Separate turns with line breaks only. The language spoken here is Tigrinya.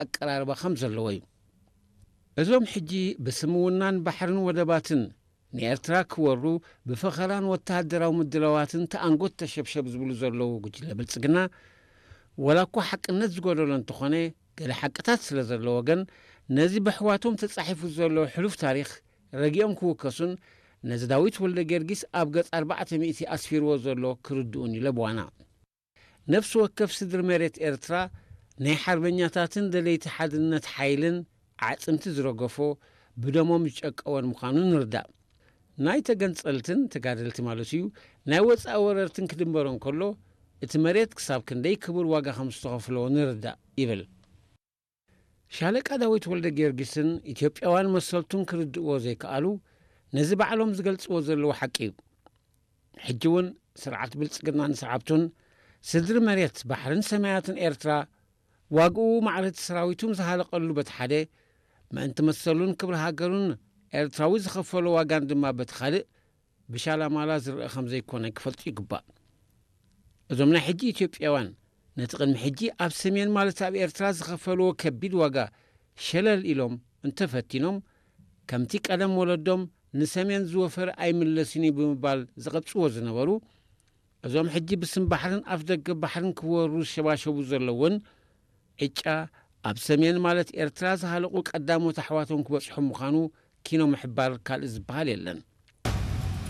ኣቀራርባ ከም ዘለዎ እዩ እዞም ሕጂ ብስምውናን ባሕርን ወደባትን ንኤርትራ ክወሩ ብፈኸራን ወተሃደራዊ ምድለዋትን ተኣንጎት ተሸብሸብ ዝብሉ ዘለዉ ጉጅለ ብልጽግና ወላ እኳ ሓቅነት ዝጐደሎ እንተኾነ ገለ ሓቅታት ስለ ዘለዎ ግን ነዚ ብሕዋቶም ተጻሒፉ ዘለዎ ሕሉፍ ታሪኽ ረጊኦም ክውከሱን ነዚ ዳዊት ወልደ ጌርጊስ ኣብ ገጽ 400 ኣስፊርዎ ዘሎ ክርድኡን ይለብዋና ነፍሲ ወከፍ ስድሪ መሬት ኤርትራ ናይ ሓርበኛታትን ደለይቲ ሓድነት ሓይልን ዓጽምቲ ዝረገፎ ብደሞም ዝጨቀወን ምዃኑ ንርዳእ ናይ ተገንጸልትን ተጋደልቲ ማለት እዩ ናይ ወፃኢ ወረርትን ክድንበሮ እንከሎ እቲ መሬት ክሳብ ክንደይ ክቡር ዋጋ ከም ዝተኸፍለዎ ንርዳእ ይብል ሻለቃ ዳዊት ወልደ ጌርጊስን ኢትዮጵያውያን መሰልቱን ክርድእዎ ዘይከኣሉ ነዚ ባዕሎም ዝገልጽዎ ዘለዉ ሓቂ እዩ ሕጂ እውን ስርዓት ብልጽግናን ሰዓብቱን ስድሪ መሬት ባሕርን ሰማያትን ኤርትራ ዋግኡ ማዕረቲ ሰራዊቱም ዝሃለቐሉ በቲ ሓደ ምእንቲ መሰሉን ክብሪ ሃገሩን ኤርትራዊ ዝኸፈሎ ዋጋን ድማ በቲ ካልእ ብሻላማላ ዝርአ ከም ዘይኮነ ክፈልጡ ይግባእ እዞም ናይ ሕጂ ኢትዮጵያውያን ነቲ ቅድሚ ሕጂ ኣብ ሰሜን ማለት ኣብ ኤርትራ ዝኸፈልዎ ከቢድ ዋጋ ሸለል ኢሎም እንተፈቲኖም ከምቲ ቀደም ወለዶም ንሰሜን ዝወፈረ ኣይምለስኒ ብምባል ዝቐብፅዎ ዝነበሩ እዞም ሕጂ ብስም ባሕርን ኣፍ ደገ ባሕርን ክወሩ ሸባሸቡ ዘለውን ዕጫ ኣብ ሰሜን ማለት ኤርትራ ዝሃለቑ ቀዳሞት ኣሕዋቶም ክበጽሑ ምዃኑ ኪኖ ምሕባር ካልእ ዝበሃል የለን